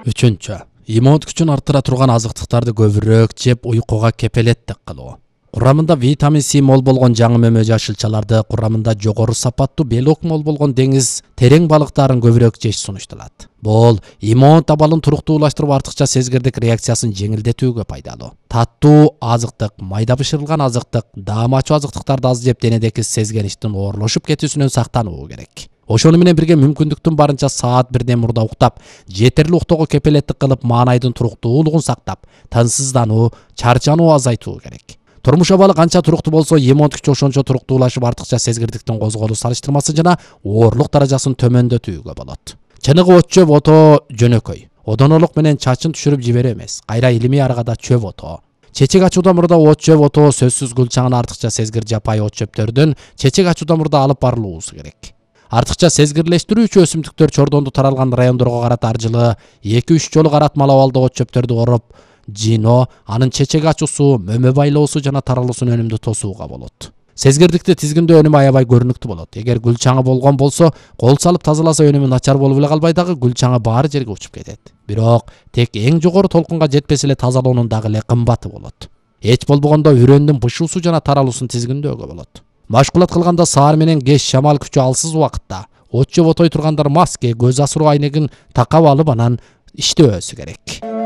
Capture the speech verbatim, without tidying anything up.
Үчүнчү. Иммундук күчүн арттыра турган азыктыктарды көбүрөөк жеп уйкуга кепелеттик кылуу. Курамында витамин С мол болгон жаңы мөмө жашылчаларды, курамында жогору сапаттуу белок мол болгон деңиз терең балыктарын көбүрөөк жеш сунушталат. Бул иммун абалын туруктуулаштырып артыкча сезгирдик реакциясын жеңилдетүүгө пайдалуу. Таттуу азыктык, майда бышырылган азыктык, даам ачуу азыктыктарды аз жеп денедеки сезгеништин оорлошуп кетүүсүнөн сактануу керек. Ошону менен бирге мүмкүндүктүн барынча саат бирден мурда уктап, жетерлик уктоого кепелеттик кылып, маанайдын туруктуулугун сактап, тынчсыздануу, чарчануу азайтуу керек. Турмуш абалы канча туруктуу болсо, иммундук күч ошончо туруктуулашып, артыкча сезгирдиктин козголуу салыштырмасы жана оорлук даражасын төмөндөтүүгө болот. Чыныгы от чөп отоо жөнөкөй. Одонолук менен чачын түшүрүп жиберүү эмес, кайра илимий аргада чөп отоо. Чечек ачуудан мурда от чөп отоо сөзсүз гүлчаңын артыкча сезгир жапай от чөптөрдөн чечек ачуудан мурда алып барылуусу керек. Артыкча сезгирлештирүүчү өсүмдүктөр чордондо таралган райондорго карата аржылы эки үч жолу каратмал абалда от чөптөрдү ороп, жино, анын чечек ачуусу, мөмө байлоосу жана таралуусун өнүмдү тосууга болот. Сезгирдикти тизгиндөө өнүмү аябай көрүнүктүү болот. Эгер гүлчаңы болгон болсо, кол салып тазаласа өнүмү начар болуп эле калбай дагы гүлчаңы баары жерге учуп кетет. Бирок тек эң жогору толкунга жетпесе эле тазалоонун дагы эле кымбаты болот. Эч болбогондо үрөндүн бышуусу жана таралуусун тизгиндөөгө болот. Машгулат кылганда саар менен кеч шамал күчү алсыз убакытта от чөп отой тургандар маske, көз асыруу айнегин такап алып анан иштөөсү керек.